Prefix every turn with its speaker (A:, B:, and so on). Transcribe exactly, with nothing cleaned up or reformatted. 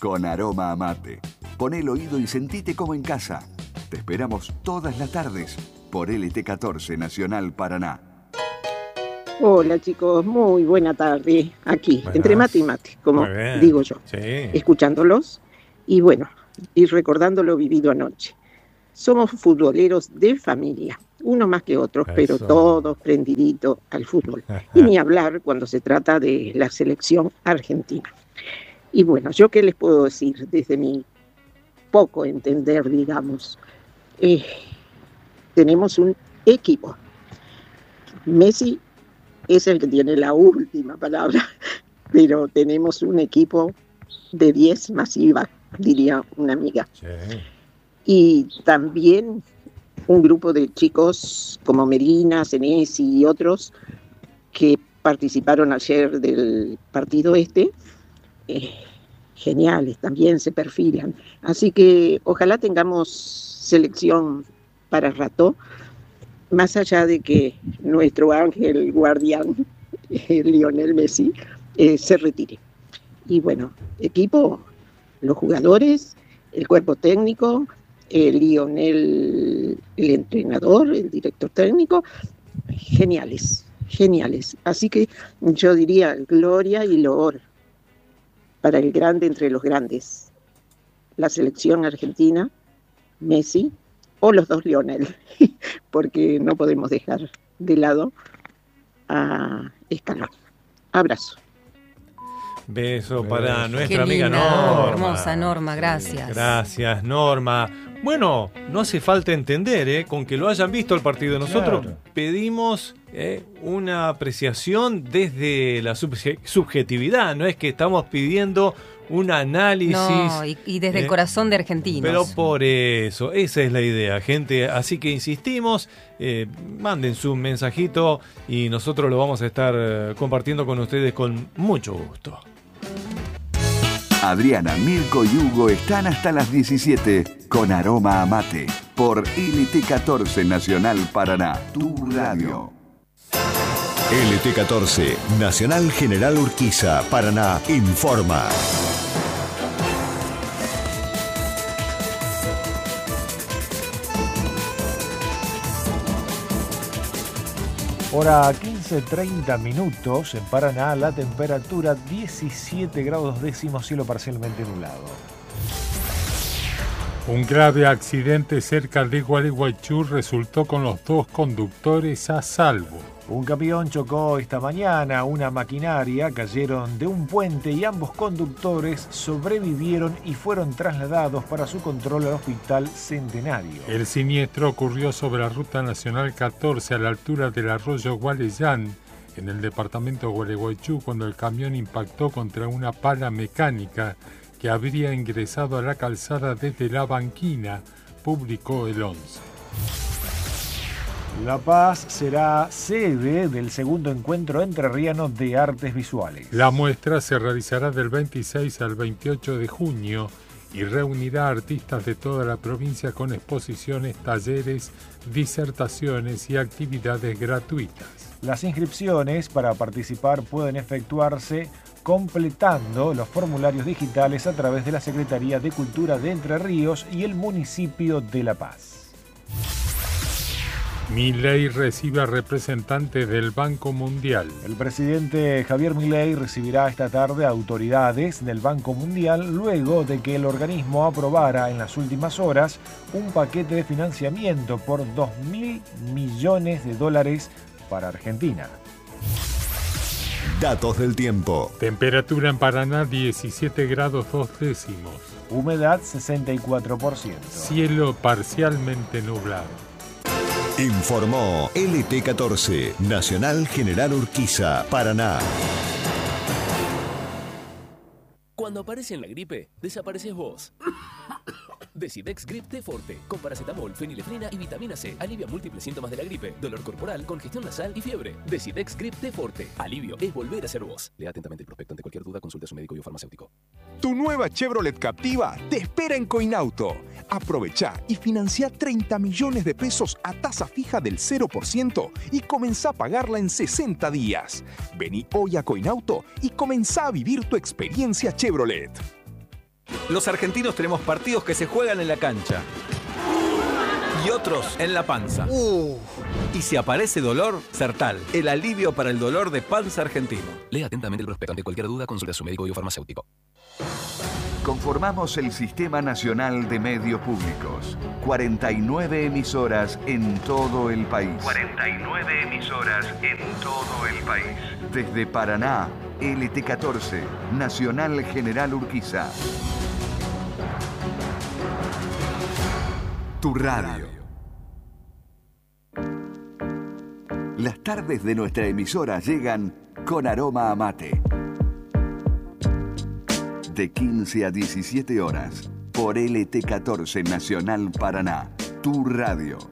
A: con aroma a mate. Pon el oído y sentite como en casa. Te esperamos todas las tardes por L T catorce Nacional Paraná.
B: Hola chicos, muy buena tarde. Aquí,
C: Buenas.
B: entre mate y mate, como digo yo.
C: Sí.
B: Escuchándolos y bueno, y recordando lo vivido anoche. Somos futboleros de familia, uno más que otros,
C: Eso.
B: pero todos prendiditos al fútbol. Y ni hablar cuando se trata de la selección argentina. Y bueno, ¿yo qué les puedo decir desde mi poco entender, digamos? Eh, tenemos un equipo. Messi es el que tiene la última palabra, pero tenemos un equipo de diez masiva, diría una amiga.
C: Sí.
B: Y también un grupo de chicos como Melina, Senesi y otros que participaron ayer del partido este, eh, geniales, también se perfilan. Así que ojalá tengamos selección para rato, más allá de que nuestro ángel guardián, eh, Lionel Messi, eh, se retire. Y bueno, equipo, los jugadores, el cuerpo técnico, el Lionel, el entrenador, el director técnico, geniales, geniales. Así que yo diría gloria y loor para el grande entre los grandes, la selección argentina, Messi, o los dos Lionel, porque no podemos dejar de lado a Scaloni. Abrazo.
C: Beso para nuestra
D: Qué
C: amiga
D: linda,
C: Norma.
D: hermosa Norma, gracias.
C: Gracias, Norma. Bueno, no hace falta entender, ¿eh? Con que lo hayan visto el partido. Nosotros
E: Claro.
C: pedimos ¿eh? una apreciación desde la subje- subjetividad. No es que estamos pidiendo un análisis.
D: No, y, y desde
C: eh,
D: el corazón de argentinos.
C: Pero por eso, esa es la idea, gente. Así que insistimos, eh, manden su mensajito y nosotros lo vamos a estar eh, compartiendo con ustedes con mucho gusto.
A: Adriana, Mirko y Hugo están hasta las diecisiete con aroma a mate por L T catorce Nacional Paraná, tu radio.
F: L T catorce, Nacional General Urquiza, Paraná, informa.
E: Hora quince treinta minutos en Paraná, la temperatura diecisiete grados décimos, cielo parcialmente nublado.
G: Un grave accidente cerca de Gualeguaychú resultó con los dos conductores a salvo.
E: Un camión chocó esta mañana una maquinaria, cayeron de un puente y ambos conductores sobrevivieron y fueron trasladados para su control al Hospital Centenario.
G: El siniestro ocurrió sobre la Ruta Nacional catorce a la altura del arroyo Gualeyán, en el departamento de Gualeguaychú, cuando el camión impactó contra una pala mecánica que habría ingresado a la calzada desde La Banquina, publicó el once.
E: La Paz será sede del segundo encuentro entrerriano de artes visuales.
G: La muestra se realizará del veintiséis al veintiocho de junio y reunirá artistas de toda la provincia con exposiciones, talleres, disertaciones y actividades gratuitas.
E: Las inscripciones para participar pueden efectuarse completando los formularios digitales a través de la Secretaría de Cultura de Entre Ríos y el municipio de La Paz.
G: Milei recibe a representantes del Banco Mundial.
E: El presidente Javier Milei recibirá esta tarde a autoridades del Banco Mundial luego de que el organismo aprobara en las últimas horas un paquete de financiamiento por dos mil millones de dólares para Argentina.
F: Datos del tiempo.
G: Temperatura en Paraná diecisiete grados dos décimos.
E: Humedad sesenta y cuatro por ciento.
G: Cielo parcialmente nublado.
F: Informó L T catorce, Nacional General Urquiza, Paraná.
H: Cuando aparece en la gripe, desapareces vos. Decidex Grip T Forte, con paracetamol, fenilefrina y vitamina C. Alivia múltiples síntomas de la gripe, dolor corporal, congestión nasal y fiebre. Decidex Grip T Forte. Alivio es volver a ser vos. Lea atentamente el prospecto. Ante cualquier duda, consulte a su médico y o farmacéutico.
I: Tu nueva Chevrolet Captiva te espera en Coinauto. Aprovecha y financia treinta millones de pesos a tasa fija del cero por ciento y comenzá a pagarla en sesenta días. Vení hoy a Coinauto y comenzá a vivir tu experiencia Chevrolet.
J: Los argentinos tenemos partidos que se juegan en la cancha y otros en la panza. Uh. Y si aparece dolor, Sertal, el alivio para el dolor de panza argentino.
H: Lea atentamente el prospecto. Ante cualquier duda, consulte a su médico y o farmacéutico.
A: Conformamos el Sistema Nacional de Medios Públicos. cuarenta y nueve emisoras en todo el país.
K: cuarenta y nueve emisoras en todo el país.
A: Desde Paraná, L T catorce, Nacional General Urquiza. Tu radio. Las tardes de nuestra emisora llegan con aroma a mate. De quince a diecisiete horas, por L T catorce Nacional Paraná. Tu radio.